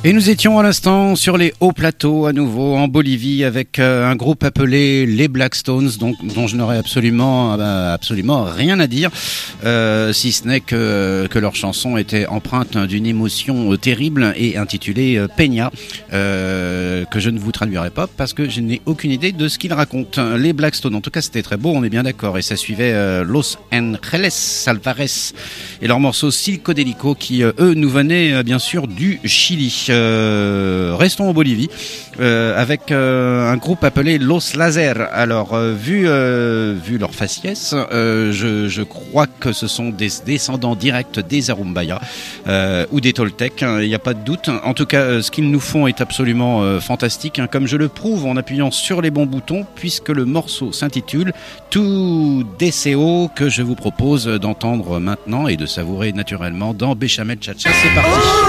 Et nous étions à l'instant sur les hauts plateaux, à nouveau en Bolivie, avec un groupe appelé les Black Stones, dont je n'aurais absolument rien à dire, si ce n'est que leur chanson était empreinte d'une émotion terrible et intitulée Peña, que je ne vous traduirai pas parce que je n'ai aucune idée de ce qu'ils racontent. Les Black Stones, en tout cas c'était très beau, on est bien d'accord, et ça suivait Los Angeles Alvarez et leur morceau Psicodélico qui eux nous venaient bien sûr du Chili. Restons en Bolivie avec un groupe appelé Los Laser. Alors vu leur faciès, je crois que ce sont des descendants directs des Arumbaya ou des Toltecs, il n'y a pas de doute. En tout cas, ce qu'ils nous font est absolument fantastique, hein, comme je le prouve en appuyant sur les bons boutons, puisque le morceau s'intitule Tu Deseo, que je vous propose d'entendre maintenant et de savourer naturellement dans Béchamel Cha-Cha. C'est parti.